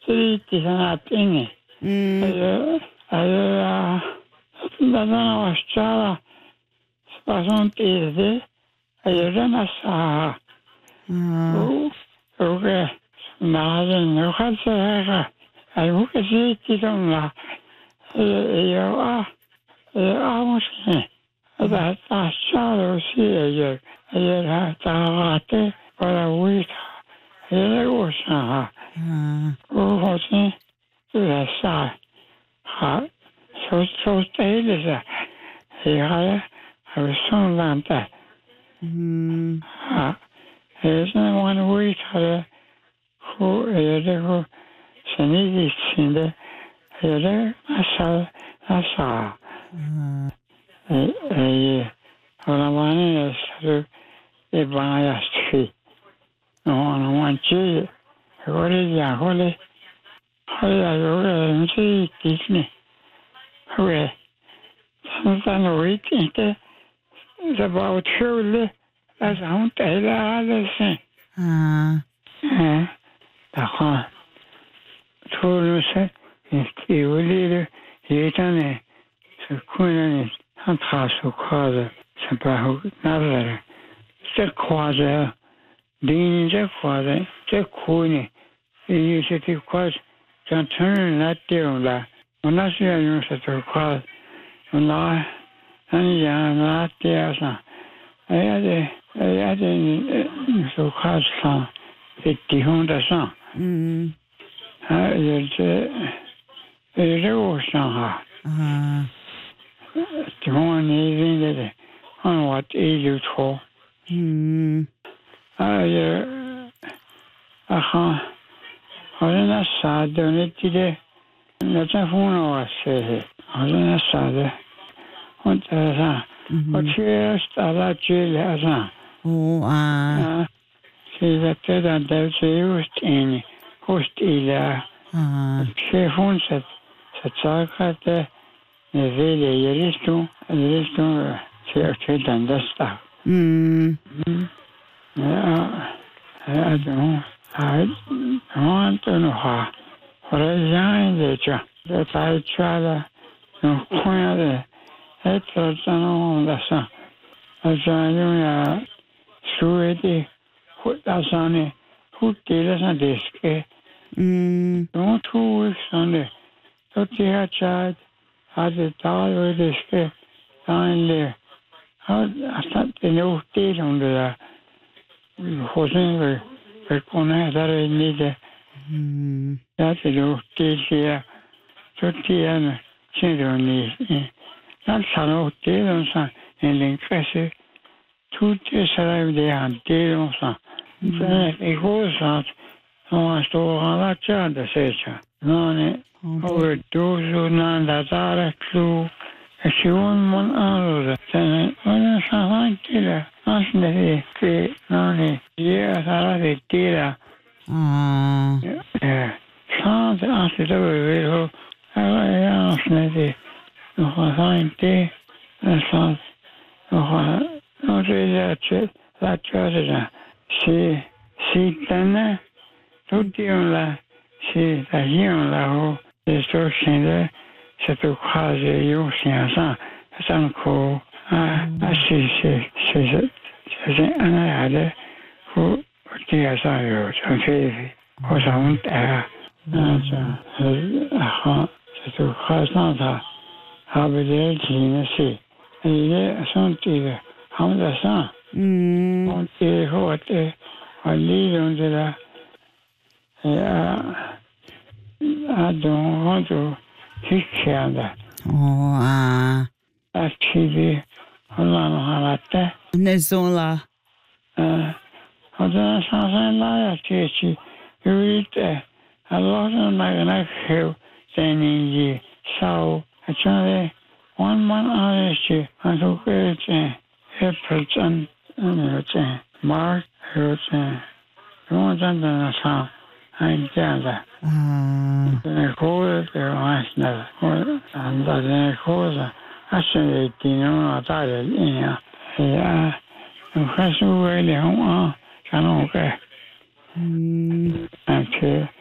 Riitti sanattiin. Tätä vastaa asuntiin. Ei renassa. Okei. Näin, joka se aika. Ei muka siitti tuolla. Ei ole aamuisin. Tämä taas saadaan siihen. Ei ole taavaatte. Voidaan uitaa. Ei ole uussaha. Uhoisin yhdessä. Se on teillessä. Ei ole suuntaan tämä. Ei se voin uitaa. Ei ole kun sen itse. Ei ole näsaa. Ei ole vain edessä. Ei vaan ajasti. No on vain tjej. Oli. Jag riktigt ni. Hur sen inte. Det var otroligt. Alltså hon inte alldeles. Därför tror du sig inte i olika hittarna så kunde ni han ta så kvar så bara närmare. Så kvar det är inte kvar det kunde i sitt kvar så turn that deal och när så jag ju så tror kvar och när han ja när det så jag det så kvar så det hundra så det årsdagen det var en evig han var ett eget två har den här saden det när jag får något se har den här saden och det så och just alla till så så det så just en host ila chefon så saker det ville ju stå så till den där sta ja då har inte några för det tar tjäla nu kommer det efter såna dessa alltså jag tror det alltså ni hotell som det ska då tror jag det så det har tjat hade tagit det ska han att det nog det om det där hosen för kunna där inne det det nog det ser så det är sen ni han sa nog det så en intresse tout ça det han det så det går så att står alla tjänster säger nej och då så när det där klo Sjön man alla sen och så han till det det nej det är det där så det det vill ja snägt och han det så och det la chose si tane tutti la si la yin la ho de so shin de se to khaze yo shin san ko si ana hade ho det sa yo så fe och så hon så to khaza har vi det till se det sånt det han det sa och det har det har lidit det då har du hickande aktiv har det Nezola och det sa sen la jag till ute alla såna här sen i så att jag one man är han så det April and Mark den sa han gjorde den koden det var snäll och den koden alltså det är där ja och så väl hon kan också